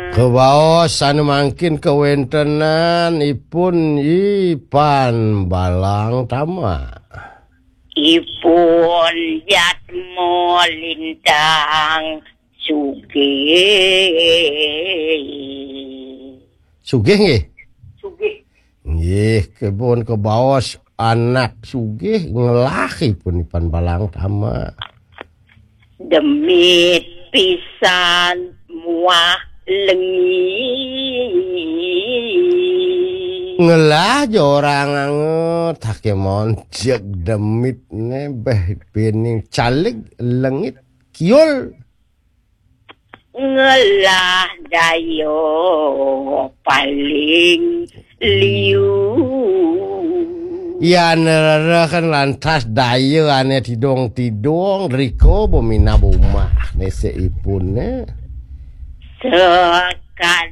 Kebaos anu mangkin kewentenan ipun Ipan Balang Tama. Ipun Jatmo Lintang Sugih nggih? Sugih. Nggih, kebon kebaos anak sugih ngelahi pun Ipan Balang Tama. Demit pisan muah lengi. Ngelah jorang anget hakemon cek demit nebeh pining caleg lengit kiul. Ngelah dayo paling liu. Ya kan lantas dayo ane tidong Riko bomina bumah nese ipune. Sekat